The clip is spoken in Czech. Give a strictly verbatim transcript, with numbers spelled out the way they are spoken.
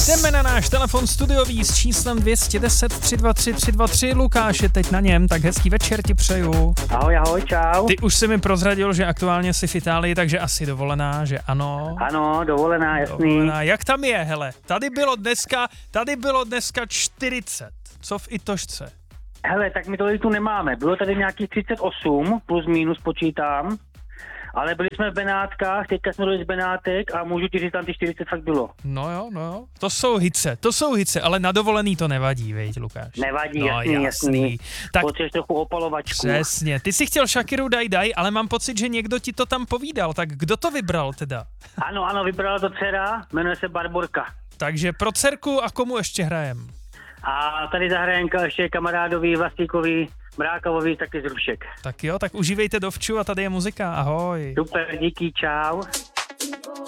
Jdeme na náš telefon studiový s číslem dvě stě deset tři dva tři tři dva tři. Lukáš je teď na něm, tak hezký večer ti přeju. Ahoj, ahoj, čau. Ty už si mi prozradil, že aktuálně jsi v Itálii, takže asi dovolená, že ano? Ano, dovolená, jasný. Dovolená. Jak tam je, hele? Tady bylo dneska, tady bylo dneska čtyřicet. Co v Itošce? Hele, tak my to tu nemáme. Bylo tady nějakých třicet osm, plus minus počítám. Ale byli jsme v Benátkách, teďka jsme byli z Benátek a můžu ti říct, tam ty čtyřicet fakt bylo. No jo, no jo. To jsou hice, to jsou hice, ale na dovolený to nevadí, veď, Lukáš. Nevadí, no, jasný, jasný. jasný. Tak potřebuješ trochu opalovačku. přesně. Ty jsi chtěl Shakiru Daj Daj, ale mám pocit, že někdo ti to tam povídal. Tak kdo to vybral teda? Ano, ano, vybrala to dcera, jmenuje se Barborka. Takže pro dcerku a komu ještě hrajem? A tady zahrajem ještě kamarádovi Vlastíkovi Mrákovovi, taky z Rušek. Tak jo, tak užívejte dovču a tady je muzika, ahoj. Super, díky, čau.